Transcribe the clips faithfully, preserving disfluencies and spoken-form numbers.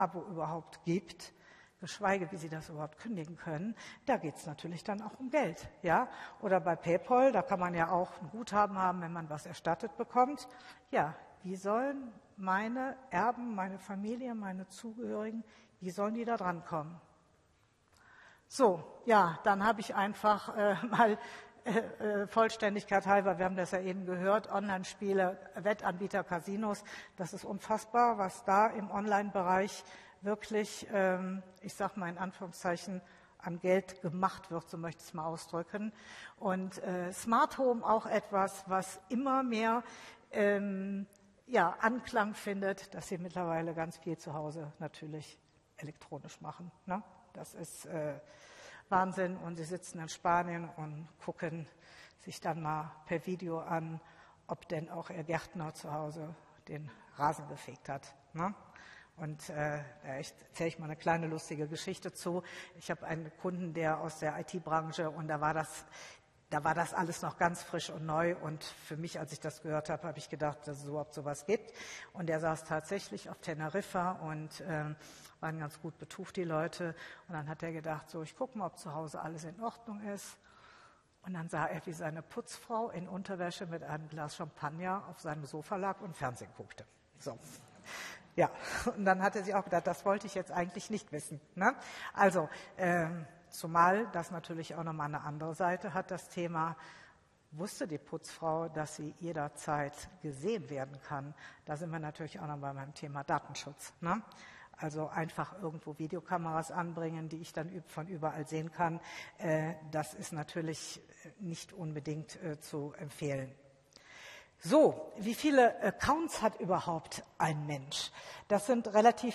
Abo überhaupt gibt, geschweige, wie Sie das überhaupt kündigen können, da geht es natürlich dann auch um Geld. Ja? Oder bei PayPal, da kann man ja auch ein Guthaben haben, wenn man was erstattet bekommt. Ja, wie sollen meine Erben, meine Familie, meine Zugehörigen, wie sollen die da drankommen? So, ja, dann habe ich einfach äh, mal äh, äh, Vollständigkeit halber, wir haben das ja eben gehört, Online-Spiele, Wettanbieter, Casinos, das ist unfassbar, was da im Online-Bereich wirklich, ähm, ich sage mal in Anführungszeichen, an Geld gemacht wird, so möchte ich es mal ausdrücken. Und äh, Smart Home auch etwas, was immer mehr ähm, ja, Anklang findet, dass sie mittlerweile ganz viel zu Hause natürlich elektronisch machen. Ne? Das ist äh, Wahnsinn. Und sie sitzen in Spanien und gucken sich dann mal per Video an, ob denn auch ihr Gärtner zu Hause den Rasen gefegt hat. Ne? Und äh, da erzähle ich mal eine kleine lustige Geschichte zu. Ich habe einen Kunden, der aus der I T-Branche, und da war das, da war das alles noch ganz frisch und neu. Und für mich, als ich das gehört habe, habe ich gedacht, dass es überhaupt sowas gibt. Und der saß tatsächlich auf Teneriffa und ähm, waren ganz gut betucht, die Leute. Und dann hat er gedacht, so, ich gucke mal, ob zu Hause alles in Ordnung ist. Und dann sah er, wie seine Putzfrau in Unterwäsche mit einem Glas Champagner auf seinem Sofa lag und Fernsehen guckte. So. Ja, und dann hat er sich auch gedacht, das wollte ich jetzt eigentlich nicht wissen. Ne? Also, ähm, zumal das natürlich auch nochmal eine andere Seite hat, das Thema, wusste die Putzfrau, dass sie jederzeit gesehen werden kann? Da sind wir natürlich auch noch bei meinem Thema Datenschutz. Ne? Also einfach irgendwo Videokameras anbringen, die ich dann von überall sehen kann. Äh, das ist natürlich nicht unbedingt äh, zu empfehlen. So, wie viele Accounts hat überhaupt ein Mensch? Das sind relativ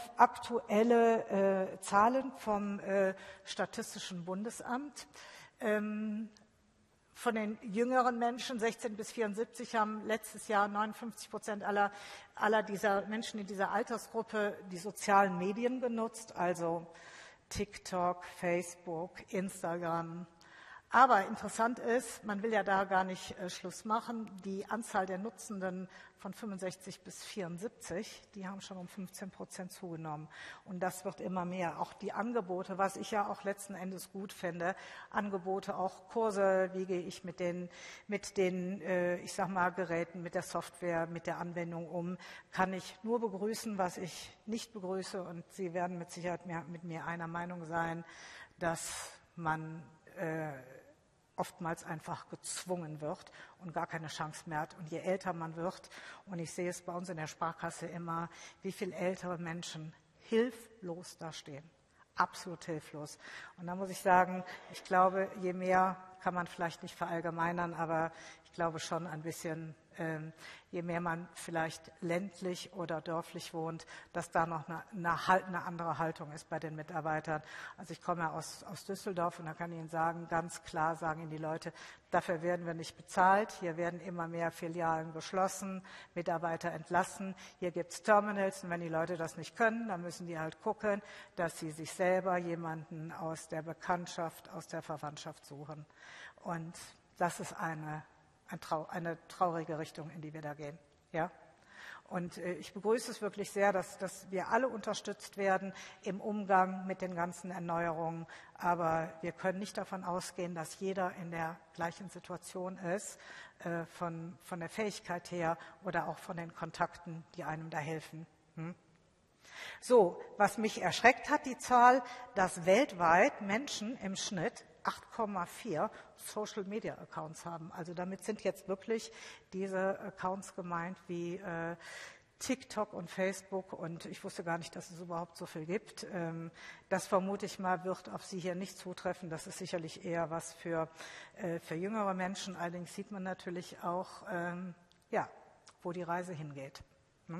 aktuelle äh, Zahlen vom äh, Statistischen Bundesamt. Ähm, von den jüngeren Menschen, sechzehn bis vierundsiebzig, haben letztes Jahr neunundfünfzig Prozent aller, aller dieser Menschen in dieser Altersgruppe die sozialen Medien genutzt, also TikTok, Facebook, Instagram. Aber interessant ist, man will ja da gar nicht äh, Schluss machen, die Anzahl der Nutzenden von fünfundsechzig bis vierundsiebzig, die haben schon um fünfzehn Prozent zugenommen. Und das wird immer mehr. Auch die Angebote, was ich ja auch letzten Endes gut finde, Angebote, auch Kurse, wie gehe ich mit den, mit den äh, ich sag mal, Geräten, mit der Software, mit der Anwendung um, kann ich nur begrüßen, was ich nicht begrüße. Und Sie werden mit Sicherheit mehr, mit mir einer Meinung sein, dass man äh, oftmals einfach gezwungen wird und gar keine Chance mehr hat. Und je älter man wird, und ich sehe es bei uns in der Sparkasse immer, wie viele ältere Menschen hilflos dastehen. Absolut hilflos. Und da muss ich sagen, ich glaube, je mehr, kann man vielleicht nicht verallgemeinern, aber ich glaube schon ein bisschen, ähm, je mehr man vielleicht ländlich oder dörflich wohnt, dass da noch eine, eine, eine andere Haltung ist bei den Mitarbeitern. Also ich komme ja aus, aus Düsseldorf und da kann ich Ihnen sagen, ganz klar sagen Ihnen die Leute, dafür werden wir nicht bezahlt. Hier werden immer mehr Filialen geschlossen, Mitarbeiter entlassen. Hier gibt es Terminals und wenn die Leute das nicht können, dann müssen die halt gucken, dass sie sich selber jemanden aus der Bekanntschaft, aus der Verwandtschaft suchen. Und das ist eine Ein Trau- eine traurige Richtung, in die wir da gehen. Ja? Und äh, ich begrüße es wirklich sehr, dass, dass wir alle unterstützt werden im Umgang mit den ganzen Erneuerungen. Aber wir können nicht davon ausgehen, dass jeder in der gleichen Situation ist, äh, von, von der Fähigkeit her oder auch von den Kontakten, die einem da helfen. Hm? So, was mich erschreckt hat, die Zahl, dass weltweit Menschen im Schnitt acht Komma vier Social-Media-Accounts haben. Also damit sind jetzt wirklich diese Accounts gemeint wie äh, TikTok und Facebook. Und ich wusste gar nicht, dass es überhaupt so viel gibt. Ähm, das vermute ich mal, wird auf Sie hier nicht zutreffen. Das ist sicherlich eher was für, äh, für jüngere Menschen. Allerdings sieht man natürlich auch, ähm, ja, wo die Reise hingeht. Hm?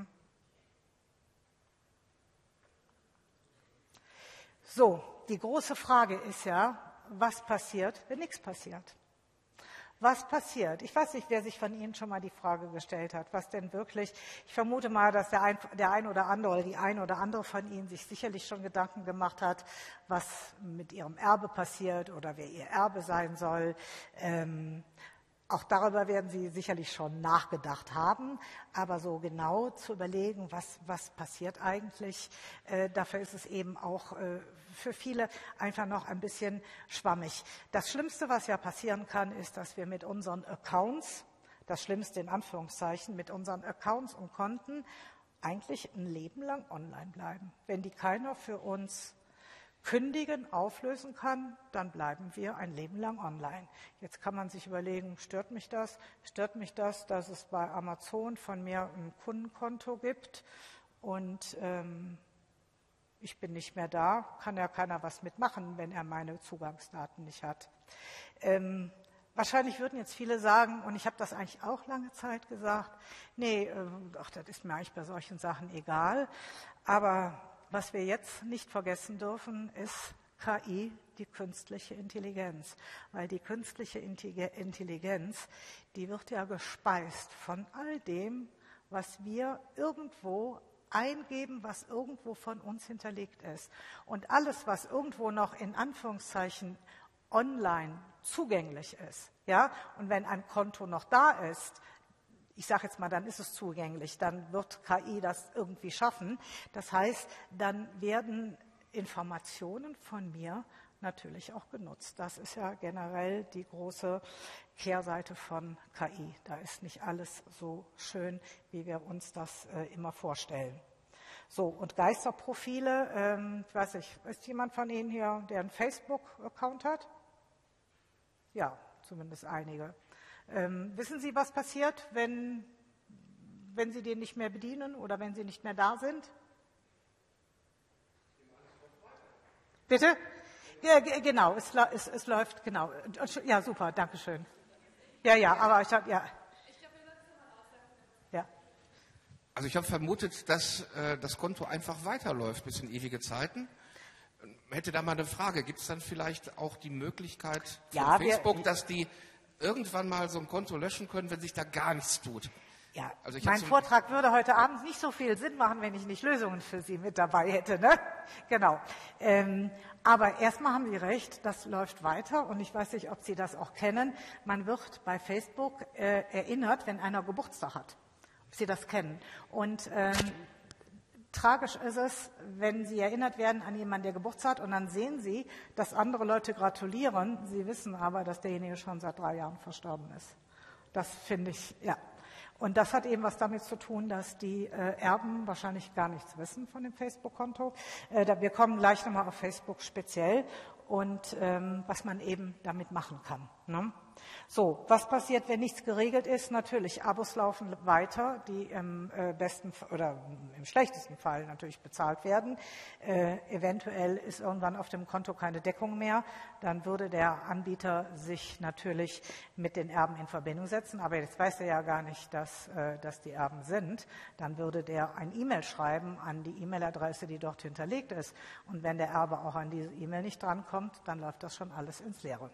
So, die große Frage ist ja, was passiert, wenn nichts passiert? Was passiert? Ich weiß nicht, wer sich von Ihnen schon mal die Frage gestellt hat, was denn wirklich, ich vermute mal, dass der ein, der ein oder andere oder die ein oder andere von Ihnen sich sicherlich schon Gedanken gemacht hat, was mit ihrem Erbe passiert oder wer ihr Erbe sein soll. Ähm, Auch darüber werden Sie sicherlich schon nachgedacht haben, aber so genau zu überlegen, was, was passiert eigentlich, äh, dafür ist es eben auch äh, für viele einfach noch ein bisschen schwammig. Das Schlimmste, was ja passieren kann, ist, dass wir mit unseren Accounts, das Schlimmste in Anführungszeichen, mit unseren Accounts und Konten eigentlich ein Leben lang online bleiben. Wenn die keiner für uns kündigen, auflösen kann, dann bleiben wir ein Leben lang online. Jetzt kann man sich überlegen, stört mich das? Stört mich das, dass es bei Amazon von mir ein Kundenkonto gibt und ähm, ich bin nicht mehr da, kann ja keiner was mitmachen, wenn er meine Zugangsdaten nicht hat. Ähm, wahrscheinlich würden jetzt viele sagen, und ich habe das eigentlich auch lange Zeit gesagt, nee, äh, ach, das ist mir eigentlich bei solchen Sachen egal, aber was wir jetzt nicht vergessen dürfen, ist K I, die künstliche Intelligenz. Weil die künstliche Intelligenz, die wird ja gespeist von all dem, was wir irgendwo eingeben, was irgendwo von uns hinterlegt ist. Und alles, was irgendwo noch in Anführungszeichen online zugänglich ist, ja, und wenn ein Konto noch da ist, ich sage jetzt mal, dann ist es zugänglich, dann wird K I das irgendwie schaffen. Das heißt, dann werden Informationen von mir natürlich auch genutzt. Das ist ja generell die große Kehrseite von K I. Da ist nicht alles so schön, wie wir uns das äh, immer vorstellen. So, und Geisterprofile, ähm, ich weiß nicht, ist jemand von Ihnen hier, der einen Facebook-Account hat? Ja, zumindest einige. Ähm, wissen Sie, was passiert, wenn, wenn Sie den nicht mehr bedienen oder wenn Sie nicht mehr da sind? Bitte? Ja, genau, es, es, es läuft, genau. Ja, super, danke schön. Ja, ja, aber ich habe, ja. ja. Also ich habe vermutet, dass äh, das Konto einfach weiterläuft bis in ewige Zeiten. Hätte da mal eine Frage, gibt es dann vielleicht auch die Möglichkeit von ja, Facebook, wir, dass die irgendwann mal so ein Konto löschen können, wenn sich da gar nichts tut? Ja, also ich mein so Vortrag würde heute Abend nicht so viel Sinn machen, wenn ich nicht Lösungen für Sie mit dabei hätte. Ne? Genau. Ähm, aber erstmal haben Sie recht, das läuft weiter und ich weiß nicht, ob Sie das auch kennen. Man wird bei Facebook äh, erinnert, wenn einer Geburtstag hat. Ob Sie das kennen. Und ähm, tragisch ist es, wenn Sie erinnert werden an jemanden, der Geburtstag hat und dann sehen Sie, dass andere Leute gratulieren. Sie wissen aber, dass derjenige schon seit drei Jahren verstorben ist. Das finde ich, ja. Und das hat eben was damit zu tun, dass die äh, Erben wahrscheinlich gar nichts wissen von dem Facebook-Konto. Äh, da, wir kommen gleich nochmal auf Facebook speziell und ähm, was man eben damit machen kann. Ne? So, was passiert, wenn nichts geregelt ist? Natürlich, Abos laufen weiter, die im äh, besten oder im schlechtesten Fall natürlich bezahlt werden. Äh, eventuell ist irgendwann auf dem Konto keine Deckung mehr. Dann würde der Anbieter sich natürlich mit den Erben in Verbindung setzen. Aber jetzt weiß er ja gar nicht, dass, äh, dass die Erben sind. Dann würde der ein E-Mail schreiben an die E-Mail-Adresse, die dort hinterlegt ist. Und wenn der Erbe auch an diese E-Mail nicht drankommt, dann läuft das schon alles ins Leere.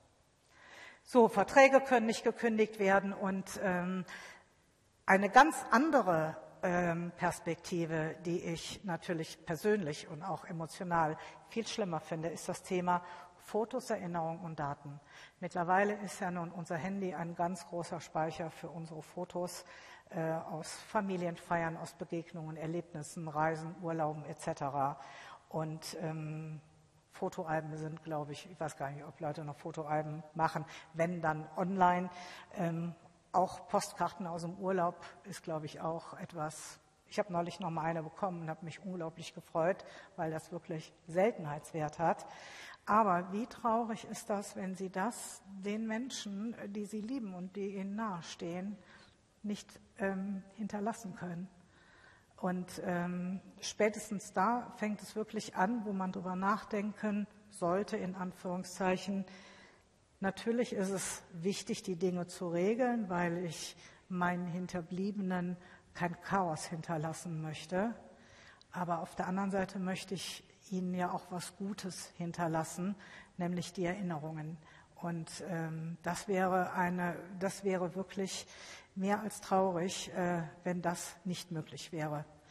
So, Verträge können nicht gekündigt werden und ähm, eine ganz andere ähm, Perspektive, die ich natürlich persönlich und auch emotional viel schlimmer finde, ist das Thema Fotos, Erinnerung und Daten. Mittlerweile ist ja nun unser Handy ein ganz großer Speicher für unsere Fotos äh, aus Familienfeiern, aus Begegnungen, Erlebnissen, Reisen, Urlauben et cetera. Und ähm, Fotoalben sind, glaube ich, ich weiß gar nicht, ob Leute noch Fotoalben machen, wenn dann online. Ähm, auch Postkarten aus dem Urlaub ist, glaube ich, auch etwas. Ich habe neulich noch mal eine bekommen und habe mich unglaublich gefreut, weil das wirklich Seltenheitswert hat. Aber wie traurig ist das, wenn Sie das den Menschen, die Sie lieben und die Ihnen nahestehen, nicht ähm, hinterlassen können? Und ähm, spätestens da fängt es wirklich an, wo man drüber nachdenken sollte, in Anführungszeichen. Natürlich ist es wichtig, die Dinge zu regeln, weil ich meinen Hinterbliebenen kein Chaos hinterlassen möchte. Aber auf der anderen Seite möchte ich ihnen ja auch was Gutes hinterlassen, nämlich die Erinnerungen. Und ähm, das wäre eine, das wäre wirklich mehr als traurig, äh, wenn das nicht möglich wäre.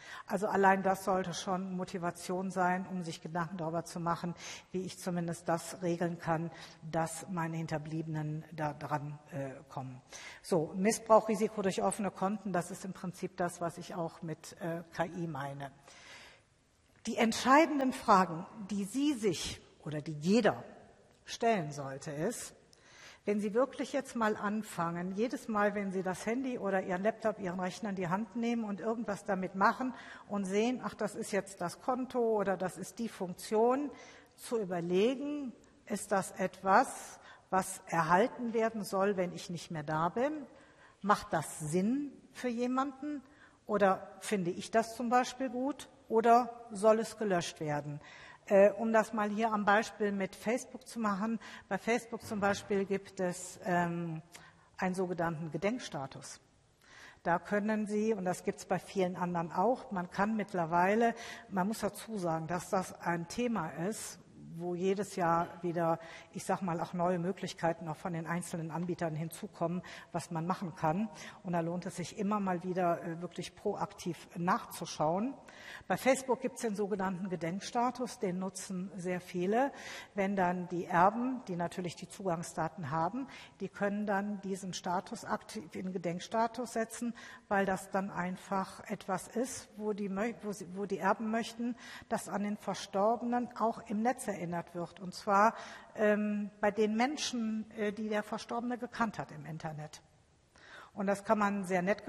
Also allein das sollte schon Motivation sein, um sich Gedanken darüber zu machen, wie ich zumindest das regeln kann, dass meine Hinterbliebenen da dran äh, kommen. So, Missbrauchrisiko durch offene Konten, das ist im Prinzip das, was ich auch mit äh, K I meine. Die entscheidenden Fragen, die Sie sich oder die jeder stellen sollte, ist, wenn Sie wirklich jetzt mal anfangen, jedes Mal, wenn Sie das Handy oder Ihren Laptop, Ihren Rechner in die Hand nehmen und irgendwas damit machen und sehen, ach, das ist jetzt das Konto oder das ist die Funktion, zu überlegen, ist das etwas, was erhalten werden soll, wenn ich nicht mehr da bin? Macht das Sinn für jemanden? Oder finde ich das zum Beispiel gut? Oder soll es gelöscht werden? Äh, um das mal hier am Beispiel mit Facebook zu machen. Bei Facebook zum Beispiel gibt es ähm, einen sogenannten Gedenkstatus. Da können Sie, und das gibt es bei vielen anderen auch, man kann mittlerweile, man muss dazu sagen, dass das ein Thema ist, wo jedes Jahr wieder, ich sage mal, auch neue Möglichkeiten auch von den einzelnen Anbietern hinzukommen, was man machen kann. Und da lohnt es sich immer mal wieder äh, wirklich proaktiv nachzuschauen. Bei Facebook gibt es den sogenannten Gedenkstatus, den nutzen sehr viele. Wenn dann die Erben, die natürlich die Zugangsdaten haben, die können dann diesen Status aktiv in Gedenkstatus setzen, weil das dann einfach etwas ist, wo die, wo sie, wo die Erben möchten, dass an den Verstorbenen auch im Netz erinnert wird. Und zwar ähm, bei den Menschen, äh, die der Verstorbene gekannt hat im Internet. Und das kann man sehr nett